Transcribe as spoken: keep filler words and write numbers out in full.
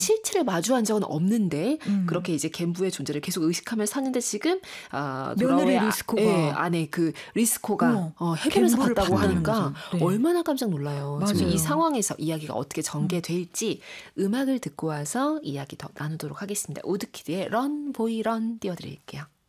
실체를 마주한 적은 없는데 음. 그렇게 이제 겐부의 존재를 계속 의식하면서 사는데 지금 아, 며느리 도라오의 리스코가 아, 예, 안에 그 리스코가 어, 어, 해변에서 겐부를 봤다고 봤다는 하니까 거죠. 네. 얼마나 깜짝 놀라요. 맞아요. 지금 이 상황에서 이야기가 어떻게 전개될지 음악을 듣고 와서 이야기 더 나누도록 하겠습니다. 우드키드의 런 보이 런 띄워드릴게요.